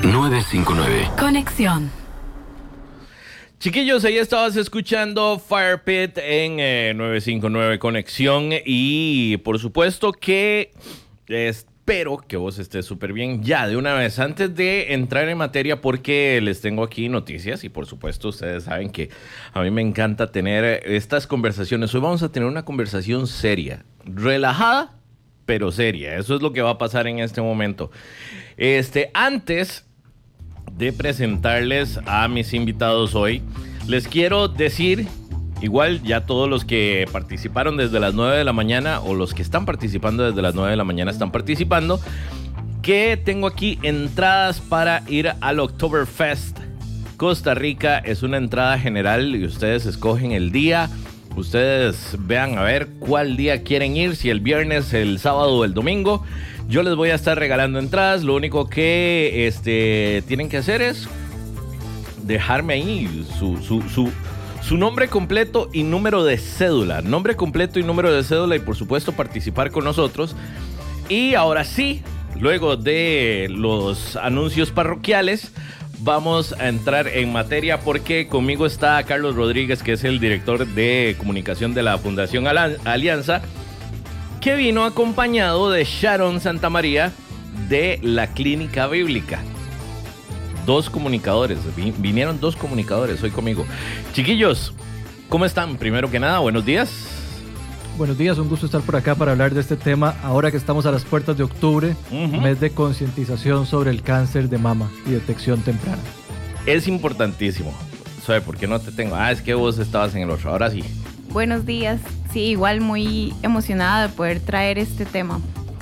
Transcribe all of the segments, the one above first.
959. Conexión. Chiquillos, ahí estabas escuchando Fire Pit en 959 Conexión y por supuesto que espero que vos estés súper bien ya de una vez antes de entrar en materia porque les tengo aquí noticias y por supuesto ustedes saben que a mí me encanta tener estas conversaciones. Hoy vamos a tener una conversación seria, relajada pero seria. Eso es lo que va a pasar en este momento. Antes de presentarles a mis invitados hoy, les quiero decir, igual ya todos los que participaron desde las 9 de la mañana o los que están participando desde las 9 de la mañana están participando, que tengo aquí entradas para ir al Oktoberfest Costa Rica. Es una entrada general y ustedes escogen el día. Ustedes vean a ver cuál día quieren ir, si el viernes, el sábado o el domingo. Yo les voy a estar regalando entradas. Lo único que tienen que hacer es dejarme ahí su nombre completo y número de cédula. Nombre completo y número de cédula y por supuesto participar con nosotros. Y ahora sí, luego de los anuncios parroquiales, vamos a entrar en materia porque conmigo está Carlos Rodríguez, que es el director de comunicación de la Fundación Alianza, que vino acompañado de Sharon Santamaría de la Clínica Bíblica. Dos comunicadores, vinieron dos comunicadores hoy conmigo. Chiquillos, ¿cómo están? Primero que nada, buenos días. Buenos días, un gusto estar por acá para hablar de este tema ahora que estamos a las puertas de octubre, mes de concientización sobre el cáncer de mama y detección temprana. Es importantísimo. ¿Sabe por qué no te tengo? Es que vos estabas en el otro, ahora sí. Buenos días. Sí, igual muy emocionada de poder traer este tema.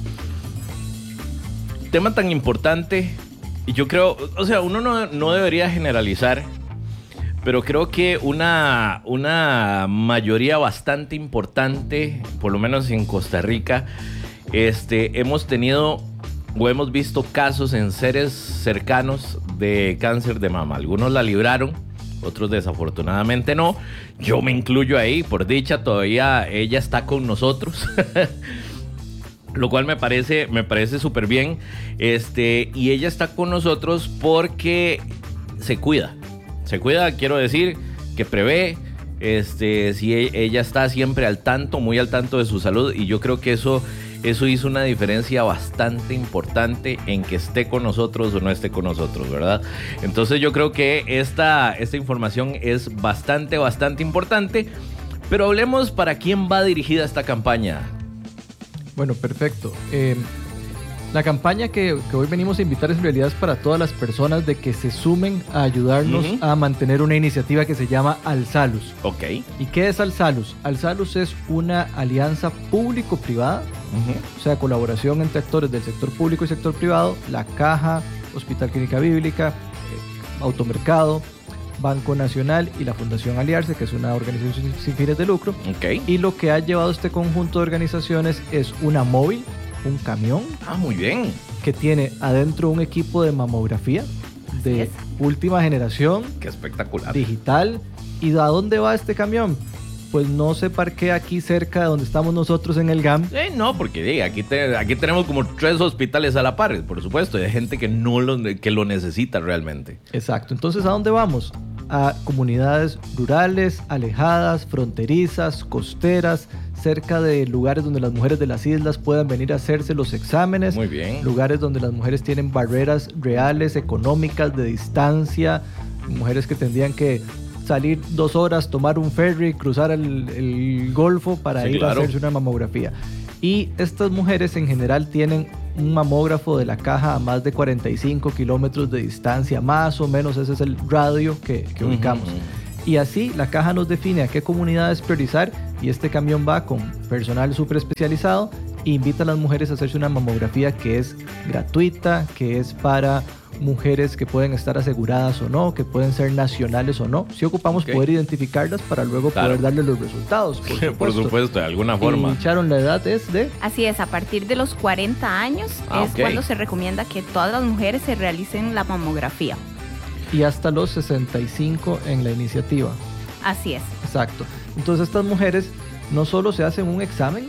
Tema tan importante, y yo creo, o sea, uno no debería generalizar, pero creo que una mayoría bastante importante, por lo menos en Costa Rica, hemos tenido o hemos visto casos en seres cercanos de cáncer de mama. Algunos la libraron, otros desafortunadamente no. Yo me incluyo ahí, por dicha todavía ella está con nosotros. Lo cual me parece súper bien. Y ella está con nosotros porque se cuida. Se cuida, quiero decir, que prevé. Si ella está siempre al tanto, muy al tanto de su salud. Y yo creo que eso hizo una diferencia bastante importante en que esté con nosotros o no esté con nosotros, ¿verdad? Entonces yo creo que esta información es bastante importante. Pero hablemos para quién va dirigida esta campaña. Bueno, perfecto. La campaña que hoy venimos a invitar en realidad es para todas las personas de que se sumen a ayudarnos a mantener una iniciativa que se llama Alsalus. Ok. ¿Y qué es Alsalus? Alsalus es una alianza público-privada, o sea, colaboración entre actores del sector público y sector privado, la Caja, Hospital Clínica Bíblica, Automercado, Banco Nacional y la Fundación Aliarse, que es una organización sin fines de lucro. Okay. Y lo que ha llevado este conjunto de organizaciones es una móvil, un camión. Muy bien. Que tiene adentro un equipo de mamografía de última generación. Qué espectacular. Digital. ¿Y a dónde va este camión? Pues no se parquea aquí cerca de donde estamos nosotros en el GAM. No, porque aquí tenemos como 3 hospitales a la par, por supuesto. Hay gente que que lo necesita realmente. Exacto. Entonces, ¿a dónde vamos? A comunidades rurales, alejadas, fronterizas, costeras, cerca de lugares donde las mujeres de las islas puedan venir a hacerse los exámenes. Muy bien. Lugares donde las mujeres tienen barreras reales, económicas, de distancia. Mujeres que tendrían que salir 2 horas, tomar un ferry, cruzar el Golfo para ir a hacerse una mamografía. Y estas mujeres en general tienen un mamógrafo de la Caja a más de 45 kilómetros de distancia, más o menos ese es el radio que ubicamos. Y así la Caja nos define a qué comunidades priorizar y este camión va con personal súper especializado e invita a las mujeres a hacerse una mamografía que es gratuita, que es para mujeres que pueden estar aseguradas o no, que pueden ser nacionales o no. Si ocupamos poder identificarlas para luego poder darle los resultados. Por supuesto, de alguna forma. Y Sharon, la edad es de... Así es, a partir de los 40 años cuando se recomienda que todas las mujeres se realicen la mamografía. Y hasta los 65 en la iniciativa. Así es. Exacto. Entonces estas mujeres no solo se hacen un examen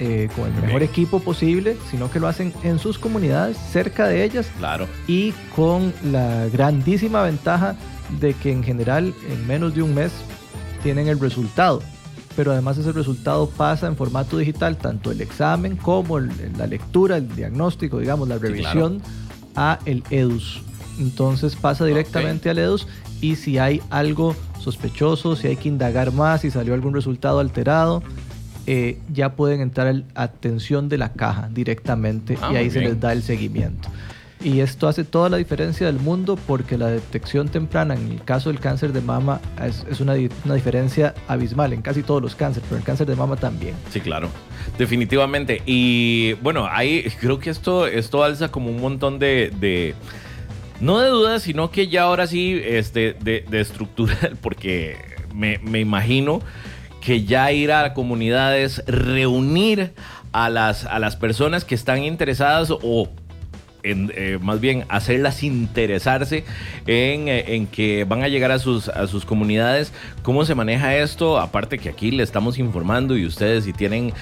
con el mejor equipo posible, sino que lo hacen en sus comunidades, cerca de ellas. Claro. Y con la grandísima ventaja de que en general en menos de un mes tienen el resultado. Pero además ese resultado pasa en formato digital, tanto el examen como la lectura, el diagnóstico, digamos, la revisión, a el EDUS. Entonces pasa directamente al EDUS, y si hay algo sospechoso, si hay que indagar más, si salió algún resultado alterado, ya pueden entrar a atención de la caja directamente, y ahí se les da el seguimiento. Y esto hace toda la diferencia del mundo, porque la detección temprana en el caso del cáncer de mama es una diferencia abismal en casi todos los cánceres, pero el cáncer de mama también. Sí, claro, definitivamente. Y bueno, ahí creo que esto alza como un montón de no de dudas, sino que ya ahora sí de estructura, porque me imagino que ya ir a comunidades, reunir a las personas que están interesadas, o más bien hacerlas interesarse en que van a llegar a sus comunidades. ¿Cómo se maneja esto? Aparte que aquí le estamos informando, y ustedes si tienen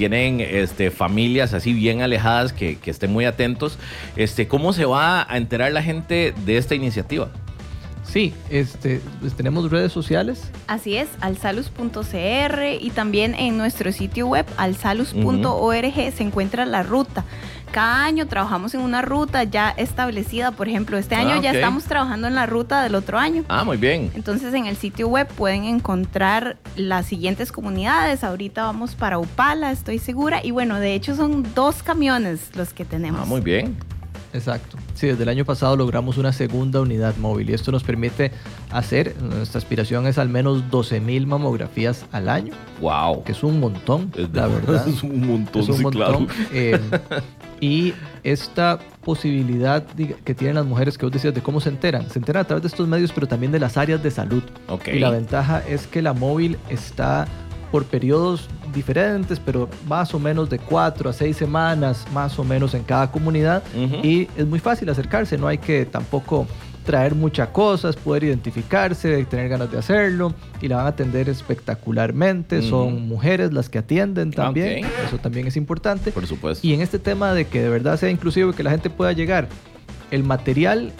familias así bien alejadas, que estén muy atentos. ¿Cómo se va a enterar la gente de esta iniciativa? Sí, pues tenemos redes sociales. Así es, alsalus.cr, y también en nuestro sitio web alsalus.org se encuentra la ruta. Cada año trabajamos en una ruta ya establecida. Por ejemplo, este año ya estamos trabajando en la ruta del otro año. Muy bien. Entonces en el sitio web pueden encontrar las siguientes comunidades. Ahorita vamos para Upala, estoy segura. Y bueno, de hecho son 2 camiones los que tenemos. Muy bien. Exacto. Sí, desde el año pasado logramos una segunda unidad móvil, y esto nos permite hacer, nuestra aspiración es al menos 12,000 mamografías al año. ¡Wow! Que es un montón, la verdad. Es un montón, es un montón. Claro. Y esta posibilidad que tienen las mujeres, que vos decías de cómo se enteran a través de estos medios, pero también de las áreas de salud. Y la ventaja es que la móvil está por periodos diferentes, pero más o menos de 4 a 6 semanas, más o menos en cada comunidad. Y es muy fácil acercarse, no hay que tampoco traer muchas cosas, poder identificarse, tener ganas de hacerlo, y la van a atender espectacularmente. Son mujeres las que atienden también, eso también es importante. Por supuesto. Y en este tema de que de verdad sea inclusivo y que la gente pueda llegar, el material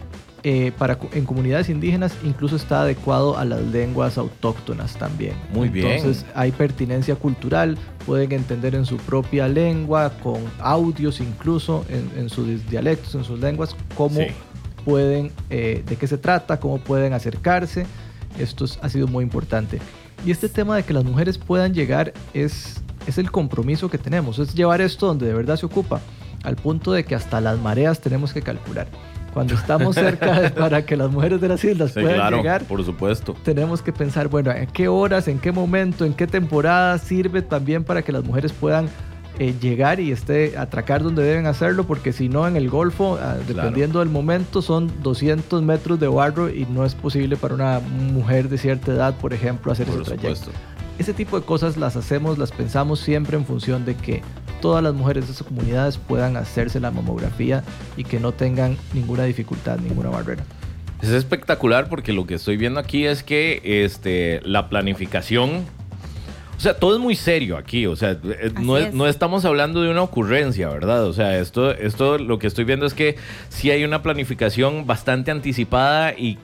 en comunidades indígenas incluso está adecuado a las lenguas autóctonas también. Muy bien. Entonces hay pertinencia cultural, pueden entender en su propia lengua, con audios incluso en sus dialectos, en sus lenguas, cómo pueden, de qué se trata, cómo pueden acercarse. Esto ha sido muy importante. Y este tema de que las mujeres puedan llegar es el compromiso que tenemos, es llevar esto donde de verdad se ocupa, al punto de que hasta las mareas tenemos que calcular. Cuando estamos cerca para que las mujeres de las islas puedan llegar, por supuesto, tenemos que pensar, bueno, ¿en qué horas, en qué momento, en qué temporada sirve también para que las mujeres puedan llegar y atracar donde deben hacerlo? Porque si no, en el Golfo, dependiendo del momento, son 200 metros de barro, y no es posible para una mujer de cierta edad, por ejemplo, hacer ese trayecto. Ese tipo de cosas las pensamos siempre en función de que todas las mujeres de esas comunidades puedan hacerse la mamografía y que no tengan ninguna dificultad, ninguna barrera. Es espectacular, porque lo que estoy viendo aquí es que la planificación, o sea, todo es muy serio aquí, o sea, no estamos hablando de una ocurrencia, ¿verdad? O sea, esto lo que estoy viendo es que sí hay una planificación bastante anticipada, y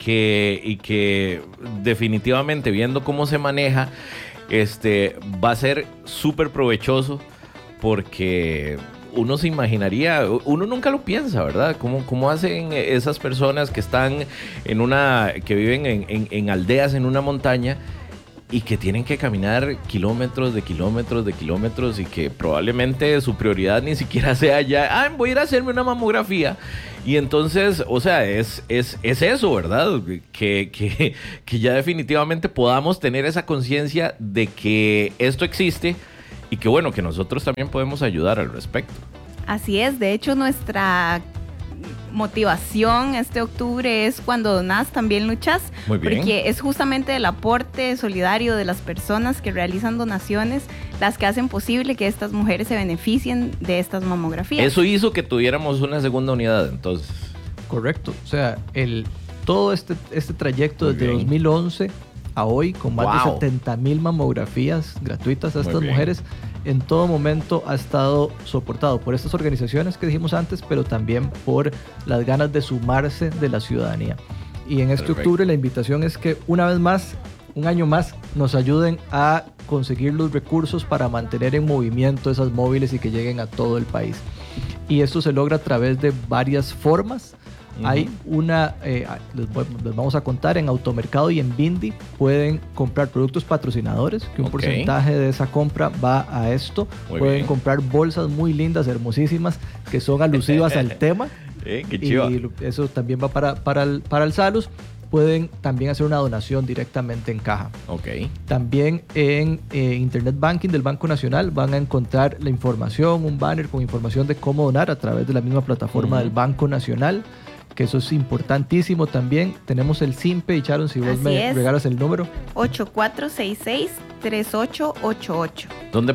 que definitivamente, viendo cómo se maneja, va a ser súper provechoso, porque uno se imaginaría, uno nunca lo piensa, ¿verdad? ¿Cómo hacen esas personas que están que viven en aldeas en una montaña, y que tienen que caminar kilómetros de kilómetros de kilómetros, y que probablemente su prioridad ni siquiera sea ya, voy a ir a hacerme una mamografía? Y entonces, o sea, es eso, ¿verdad? Que ya definitivamente podamos tener esa conciencia de que esto existe, y que bueno, que nosotros también podemos ayudar al respecto. Así es, de hecho nuestra motivación este octubre es Cuando Donás También Luchas. Muy bien. Porque es justamente el aporte solidario de las personas que realizan donaciones las que hacen posible que estas mujeres se beneficien de estas mamografías. Eso hizo que tuviéramos una segunda unidad, entonces. Correcto, o sea, todo este trayecto desde 2011 a hoy, con más de 70,000 mamografías gratuitas a estas mujeres, en todo momento ha estado soportado por estas organizaciones que dijimos antes, pero también por las ganas de sumarse de la ciudadanía. Y en este octubre la invitación es que una vez más, un año más, nos ayuden a conseguir los recursos para mantener en movimiento esas móviles y que lleguen a todo el país. Y esto se logra a través de varias formas. Hay una, les vamos a contar, en Automercado y en Bindi pueden comprar productos patrocinadores, que un porcentaje de esa compra va a esto. Pueden comprar bolsas muy lindas, hermosísimas, que son alusivas al tema. Qué chiva. Y eso también va para el Salus. Pueden también hacer una donación directamente en caja. También en Internet Banking del Banco Nacional van a encontrar la información, un banner con información de cómo donar a través de la misma plataforma del Banco Nacional, que eso es importantísimo también. Tenemos el SIMPE, y Sharon, si vos me regalas el número. 8466-3888. ¿Dónde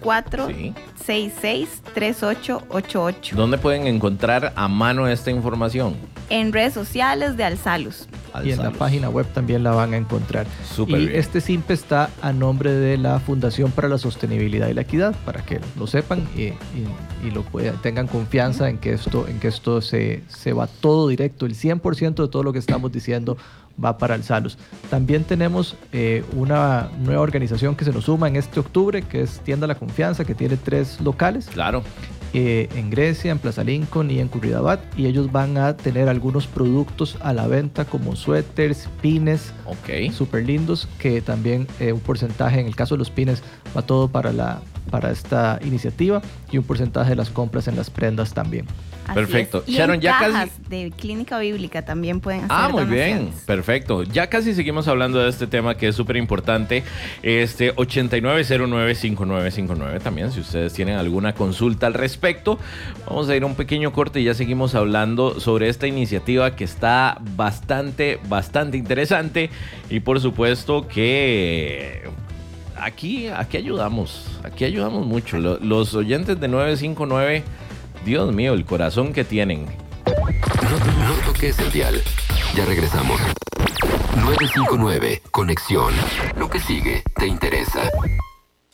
8466-3888. ¿Dónde pueden encontrar a mano esta información? En redes sociales de Alsalus. Y en la página web también la van a encontrar. Súper bien. Este SIMPE está a nombre de la Fundación para la Sostenibilidad y la Equidad, para que lo sepan y tengan confianza en que esto se va todo directo. El 100% de todo lo que estamos diciendo va para el Salus. También tenemos una nueva organización que se nos suma en este octubre, que es Tienda La Confianza, que tiene 3 locales. Claro. En Grecia, en Plaza Lincoln y en Curridabat, y ellos van a tener algunos productos a la venta como suéteres, pines, súper lindos, que también un porcentaje, en el caso de los pines, va todo para esta iniciativa, y un porcentaje de las compras en las prendas también. Perfecto. Y Sharon, en ya cajas casi de Clínica Bíblica también pueden hacer muy donaciones. bien, perfecto. Ya casi seguimos hablando de este tema que es súper importante. 8909-5959 también, si ustedes tienen alguna consulta al respecto. Vamos a ir a un pequeño corte y ya seguimos hablando sobre esta iniciativa que está bastante interesante, y por supuesto que aquí ayudamos mucho. Los oyentes de 959, Dios mío, el corazón que tienen. No toques el dial. Ya regresamos. 959, Conexión. Lo que sigue te interesa.